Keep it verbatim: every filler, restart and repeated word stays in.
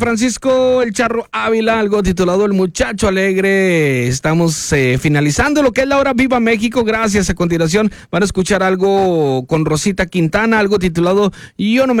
Francisco El Charro Ávila, algo titulado El Muchacho Alegre. Estamos eh, finalizando lo que es la hora Viva México. Gracias. A continuación van a escuchar algo con Rosita Quintana, algo titulado Yo no me